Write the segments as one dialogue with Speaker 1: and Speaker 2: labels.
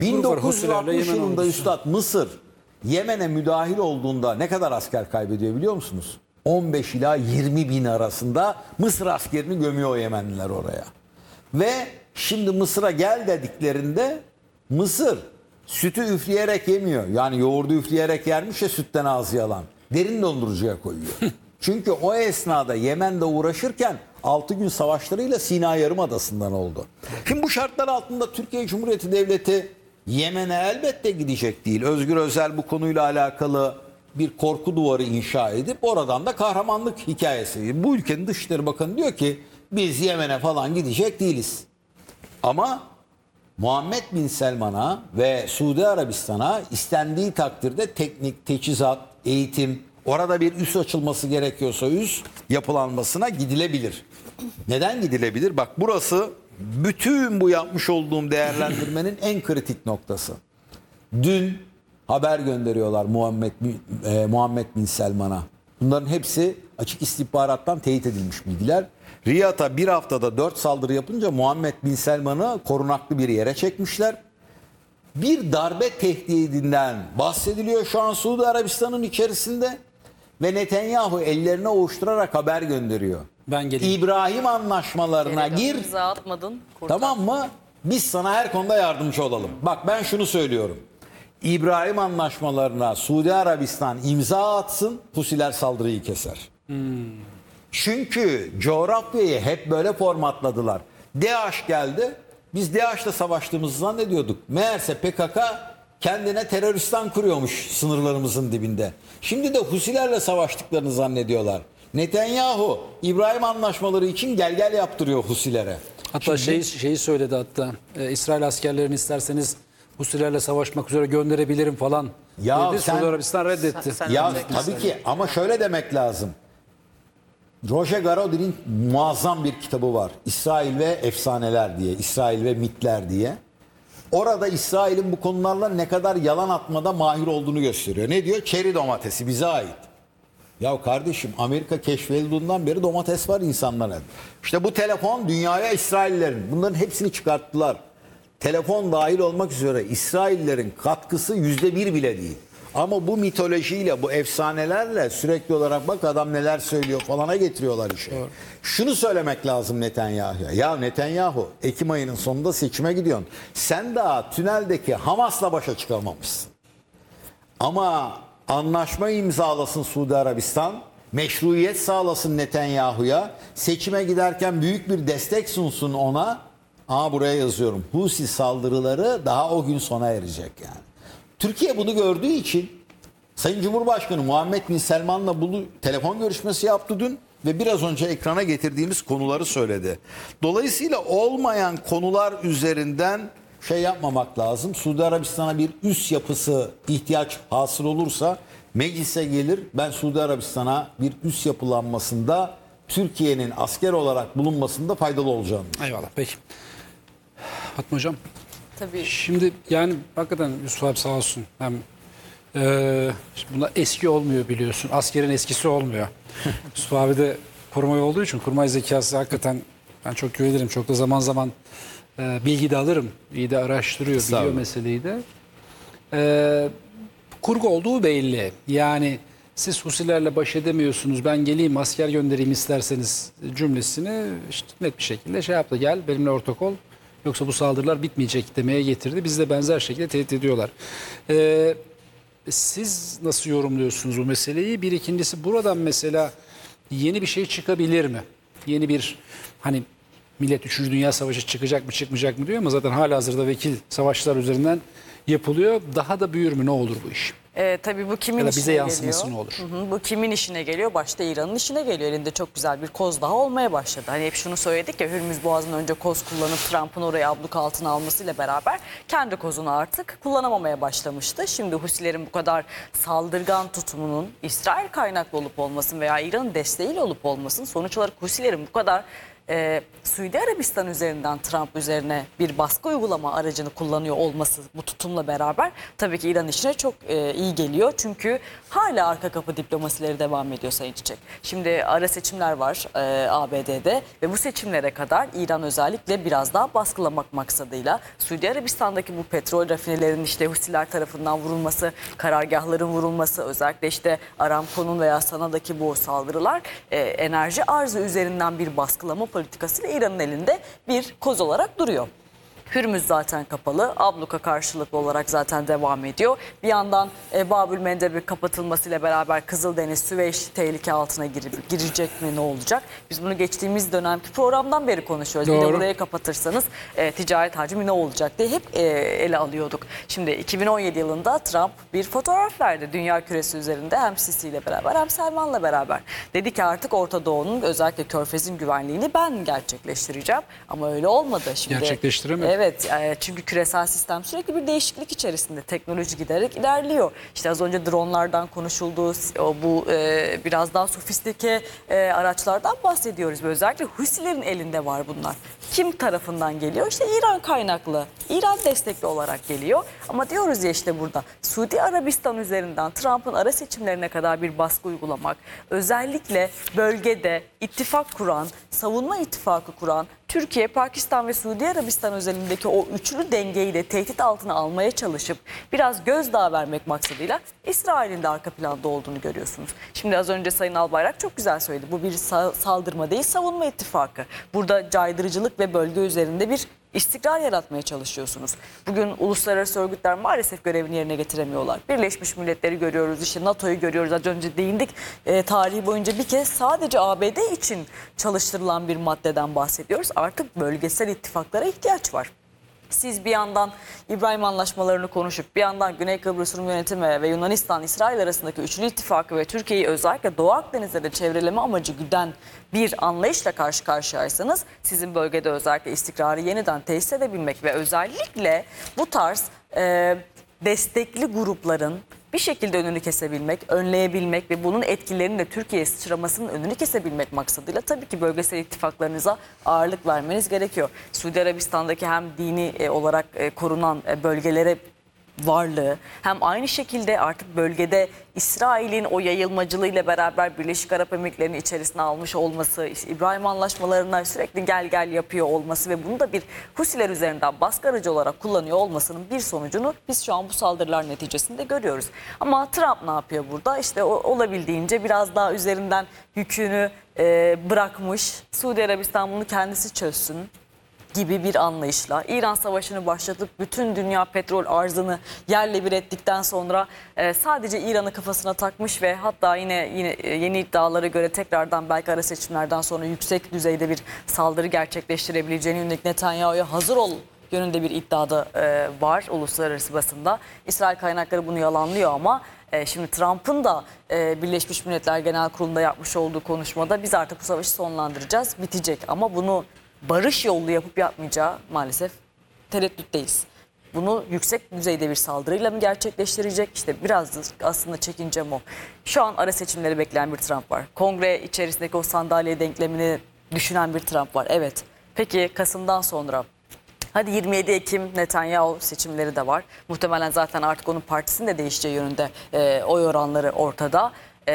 Speaker 1: 1960 yılında Üstad Mısır Yemen'e müdahil olduğunda ne kadar asker kaybediyor biliyor musunuz? 15 ila 20 bin arasında Mısır askerini gömüyor o Yemenliler oraya. Ve şimdi Mısır'a gel dediklerinde Mısır sütü üfleyerek yemiyor. Yani yoğurdu üfleyerek yermiş ya, sütten ağzı yalan. Derin dondurucuya koyuyor. Çünkü o esnada Yemen'de uğraşırken 6 gün savaşlarıyla Sina Yarımadası'ndan oldu. Şimdi bu şartlar altında Türkiye Cumhuriyeti Devleti Yemen'e elbette gidecek değil. Özgür Özel bu konuyla alakalı bir korku duvarı inşa edip oradan da kahramanlık hikayesi. Bu ülkenin Dışişleri Bakanı diyor ki biz Yemen'e falan gidecek değiliz. Ama Muhammed Bin Selman'a ve Suudi Arabistan'a istendiği takdirde teknik, teçhizat, eğitim, orada bir üs açılması gerekiyorsa üs yapılanmasına gidilebilir. Neden gidilebilir? Bak burası bütün bu yapmış olduğum değerlendirmenin en kritik noktası. Dün haber gönderiyorlar Muhammed Bin Selman'a. Bunların hepsi açık istihbarattan teyit edilmiş bilgiler. Riyad'a bir haftada 4 saldırı yapınca Muhammed Bin Selman'ı korunaklı bir yere çekmişler. Bir darbe tehdidinden bahsediliyor şu an Suudi Arabistan'ın içerisinde ve Netanyahu ellerini ovuşturarak haber gönderiyor.
Speaker 2: Ben geleyim.
Speaker 1: İbrahim anlaşmalarına gir.
Speaker 3: Atmadın, kurtar.
Speaker 1: Tamam mı? Biz sana her konuda yardımcı olalım. Bak ben şunu söylüyorum. İbrahim anlaşmalarına Suudi Arabistan imza atsın, Husiler saldırıyı keser. Çünkü coğrafyayı hep böyle formatladılar. DAEŞ geldi. Biz DAEŞ'le savaştığımızı zannediyorduk. Meğerse PKK kendine teröristan kuruyormuş sınırlarımızın dibinde. Şimdi de Husilerle savaştıklarını zannediyorlar. Netanyahu İbrahim anlaşmaları için gel yaptırıyor Husilere.
Speaker 2: Hatta şeyi söyledi hatta. İsrail askerlerini isterseniz Husilerle savaşmak üzere gönderebilirim falan.
Speaker 1: Ya
Speaker 2: dedi. Suudi Arabistan reddetti.
Speaker 1: Ya tabii ki ama şöyle demek lazım. Roger Garodin'in muazzam bir kitabı var. İsrail ve Efsaneler diye, İsrail ve Mitler diye. Orada İsrail'in bu konularla ne kadar yalan atmada mahir olduğunu gösteriyor. Ne diyor? Çeri domatesi bize ait. Ya kardeşim Amerika keşfedildiğinden beri domates var insanlara. İşte bu telefon dünyaya İsraillerin. Bunların hepsini çıkarttılar. Telefon dahil olmak üzere İsraillerin katkısı %1 bile değil. Ama bu mitolojiyle, bu efsanelerle sürekli olarak bak adam neler söylüyor falana getiriyorlar işi. Evet. Şunu söylemek lazım Netanyahu'ya. Ya Netanyahu Ekim ayının sonunda seçime gidiyorsun. Sen daha tüneldeki Hamas'la başa çıkamamışsın. Ama anlaşma imzalasın Suudi Arabistan, meşruiyet sağlasın Netanyahu'ya, seçime giderken büyük bir destek sunsun ona. Buraya yazıyorum. Husi saldırıları daha o gün sona erecek yani. Türkiye bunu gördüğü için Sayın Cumhurbaşkanı Muhammed Bin Selman'la bunu telefon görüşmesi yaptı dün ve biraz önce ekrana getirdiğimiz konuları söyledi. Dolayısıyla olmayan konular üzerinden şey yapmamak lazım. Suudi Arabistan'a bir üs yapısı ihtiyaç hasıl olursa meclise gelir. Ben Suudi Arabistan'a bir üs yapılanmasında Türkiye'nin asker olarak bulunmasında faydalı olacağını.
Speaker 2: Eyvallah peki. Fatma Hocam.
Speaker 3: Tabii.
Speaker 2: Şimdi yani hakikaten Yusuf abi sağ olsun. Hem bunlar eski olmuyor biliyorsun. Askerin eskisi olmuyor. Yusuf abi de kurmay olduğu için kurmay zekası hakikaten ben çok güvenirim. Çok da zaman zaman bilgi de alırım. İyi de araştırıyor, biliyor meseleyi de. Kurgu olduğu belli. Yani siz Husilerle baş edemiyorsunuz. Ben geleyim asker göndereyim isterseniz cümlesini işte net bir şekilde şey yaptı. Gel benimle ortak ol. Yoksa bu saldırılar bitmeyecek demeye getirdi. Biz de benzer şekilde tehdit ediyorlar. Siz nasıl yorumluyorsunuz bu meseleyi? Bir ikincisi buradan mesela yeni bir şey çıkabilir mi? Yeni bir hani millet 3. Dünya Savaşı çıkacak mı çıkmayacak mı diyor ama zaten halihazırda vekil savaşlar üzerinden yapılıyor. Daha da büyür mü? Ne olur bu iş?
Speaker 3: Tabii bu kimin
Speaker 2: ya da
Speaker 3: işine
Speaker 2: bize yansıması
Speaker 3: geliyor?
Speaker 2: ne olur?
Speaker 3: Bu kimin işine geliyor? Başta İran'ın işine geliyor. Elinde çok güzel bir koz daha olmaya başladı. Hani hep şunu söyledik ya, Hürmüz Boğazı'nın önce koz kullanıp Trump'ın orayı abluk altına almasıyla beraber kendi kozunu artık kullanamamaya başlamıştı. Şimdi Husilerin bu kadar saldırgan tutumunun İsrail kaynaklı olup olmasın veya İran'ın desteğiyle olup olmasın, sonuç olarak Husilerin bu kadar Suudi Arabistan üzerinden Trump üzerine bir baskı uygulama aracını kullanıyor olması bu tutumla beraber tabii ki İran işine çok iyi geliyor. Çünkü hala arka kapı diplomasileri devam ediyor Sayın Çiçek. Şimdi ara seçimler var ABD'de ve bu seçimlere kadar İran özellikle biraz daha baskılamak maksadıyla Suudi Arabistan'daki bu petrol rafinelerinin işte Husiler tarafından vurulması, karargahların vurulması, özellikle işte Aramco'nun veya Sana'daki bu saldırılar enerji arzı üzerinden bir baskılama politikasıyla İran'ın elinde bir koz olarak duruyor. Hürmüz zaten kapalı. Abluka karşılıklı olarak zaten devam ediyor. Bir yandan Babül Mendeb'in kapatılmasıyla beraber Kızıldeniz, Süveyş tehlike altına girecek mi, ne olacak? Biz bunu geçtiğimiz dönemki programdan beri konuşuyoruz.
Speaker 2: Doğru.
Speaker 3: Bir de burayı kapatırsanız ticaret hacmi ne olacak diye hep ele alıyorduk. Şimdi 2017 yılında Trump bir fotoğraf verdi dünya küresi üzerinde hem Sisi ile beraber hem Selman'la beraber. Dedi ki artık Orta Doğu'nun özellikle Körfez'in güvenliğini ben gerçekleştireceğim. Ama öyle olmadı. Şimdi,
Speaker 2: Gerçekleştiremedi.
Speaker 3: Evet, çünkü küresel sistem sürekli bir değişiklik içerisinde. Teknoloji giderek ilerliyor. İşte az önce dronlardan konuşulduğu bu biraz daha sofistike araçlardan bahsediyoruz. Ve özellikle Husilerin elinde var bunlar. Kim tarafından geliyor? İşte İran kaynaklı, İran destekli olarak geliyor. Ama diyoruz ya işte burada Suudi Arabistan üzerinden Trump'ın ara seçimlerine kadar bir baskı uygulamak, özellikle bölgede ittifak kuran, savunma ittifakı kuran, Türkiye, Pakistan ve Suudi Arabistan özelindeki o üçlü dengeyi de tehdit altına almaya çalışıp biraz gözdağı vermek maksadıyla İsrail'in de arka planda olduğunu görüyorsunuz. Şimdi az önce Sayın Albayrak çok güzel söyledi. Bu bir saldırma değil, savunma ittifakı. Burada caydırıcılık ve bölge üzerinde bir istikrar yaratmaya çalışıyorsunuz. Bugün uluslararası örgütler maalesef görevini yerine getiremiyorlar. Birleşmiş Milletler'i görüyoruz, işte NATO'yu görüyoruz. Az önce değindik. Tarihi boyunca bir kez sadece ABD için çalıştırılan bir maddeden bahsediyoruz. Artık bölgesel ittifaklara ihtiyaç var. Siz bir yandan İbrahim Anlaşmalarını konuşup bir yandan Güney Kıbrıs Rum Yönetimi ve Yunanistan-İsrail arasındaki üçlü ittifakı ve Türkiye'yi özellikle Doğu Akdeniz'de de çevreleme amacı güden bir anlayışla karşı karşıyaysanız sizin bölgede özellikle istikrarı yeniden tesis edebilmek ve özellikle bu tarz destekli grupların bir şekilde önünü kesebilmek, önleyebilmek ve bunun etkilerinin de Türkiye'ye sıçramasının önünü kesebilmek maksadıyla tabii ki bölgesel ittifaklarınıza ağırlık vermeniz gerekiyor. Suudi Arabistan'daki hem dini olarak korunan bölgelere varlığı hem aynı şekilde artık bölgede İsrail'in o yayılmacılığıyla beraber Birleşik Arap Emirlikleri'nin içerisine almış olması, işte İbrahim Anlaşmalarına sürekli gel gel yapıyor olması ve bunu da bir Husiler üzerinden baskı aracı olarak kullanıyor olmasının bir sonucunu biz şu an bu saldırılar neticesinde görüyoruz. Ama Trump ne yapıyor burada? İşte olabildiğince biraz daha üzerinden yükünü bırakmış. Suudi Arabistan bunu kendisi çözsün gibi bir anlayışla İran Savaşı'nı başlatıp bütün dünya petrol arzını yerle bir ettikten sonra sadece İran'ı kafasına takmış ve hatta yine yeni iddialara göre tekrardan belki ara seçimlerden sonra yüksek düzeyde bir saldırı gerçekleştirebileceğini yönelik Netanyahu'ya hazır ol yönünde bir iddiada var uluslararası basında. İsrail kaynakları bunu yalanlıyor ama şimdi Trump'ın da Birleşmiş Milletler Genel Kurulu'nda yapmış olduğu konuşmada biz artık bu savaşı sonlandıracağız, bitecek ama bunu barış yollu yapıp yapmayacağı maalesef tereddütteyiz. Bunu yüksek düzeyde bir saldırıyla mı gerçekleştirecek? İşte biraz da aslında çekincem o. Şu an ara seçimleri bekleyen bir Trump var. Kongre içerisindeki o sandalye denklemini düşünen bir Trump var. Evet. Peki Kasım'dan sonra? Hadi 27 Ekim Netanyahu seçimleri de var. Muhtemelen zaten artık onun partisinin de değişeceği yönünde oy oranları ortada.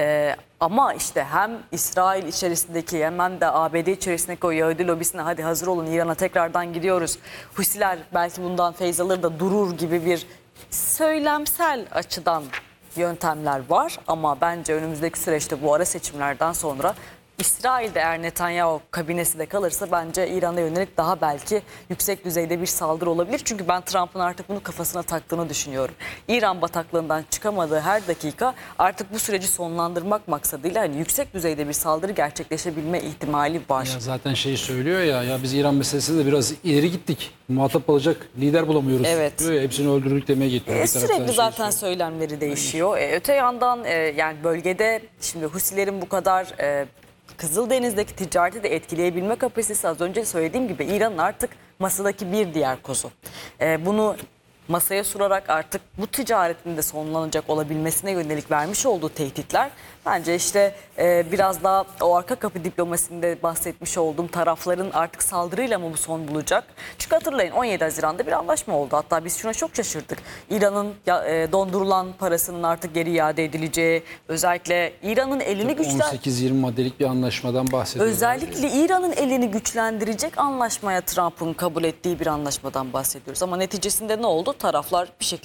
Speaker 3: Ama işte hem İsrail içerisindeki hemen de ABD içerisindeki o Yahudi lobisine hadi hazır olun İran'a tekrardan gidiyoruz. Husiler belki bundan feyz alır da durur gibi bir söylemsel açıdan yöntemler var. Ama bence önümüzdeki süreçte bu ara seçimlerden sonra İsrail'de eğer Netanyahu kabinesi de kalırsa bence İran'a yönelik daha belki yüksek düzeyde bir saldırı olabilir. Çünkü ben Trump'ın artık bunu kafasına taktığını düşünüyorum. İran bataklığından çıkamadığı her dakika artık bu süreci sonlandırmak maksadıyla hani yüksek düzeyde bir saldırı gerçekleşebilme ihtimali var.
Speaker 2: Ya zaten şeyi söylüyor ya biz İran meselesinde de biraz ileri gittik. Muhatap alacak lider bulamıyoruz.
Speaker 3: Evet.
Speaker 2: Diyor ya hepsini öldürdük demeye getiriyor.
Speaker 3: Sürekli zaten söylemleri değişiyor. Öte yandan yani bölgede şimdi Husilerin bu kadar Kızıldeniz'deki ticareti de etkileyebilme kapasitesi az önce söylediğim gibi İran'ın artık masadaki bir diğer kozu. Bunu masaya surarak artık bu ticaretin de sonlanacak olabilmesine yönelik vermiş olduğu tehditler bence işte biraz daha o arka kapı diplomasinde bahsetmiş olduğum tarafların artık saldırıyla mı bu son bulacak? Çünkü hatırlayın 17 Haziran'da bir anlaşma oldu. Hatta biz şuna çok şaşırdık. İran'ın dondurulan parasının artık geri iade edileceği, özellikle İran'ın elini
Speaker 2: 18-20 maddelik bir anlaşmadan bahsediyoruz.
Speaker 3: özellikle İran'ın elini güçlendirecek anlaşmaya Trump'ın kabul ettiği bir anlaşmadan bahsediyoruz. Ama neticesinde ne oldu? Taraflar bir şekilde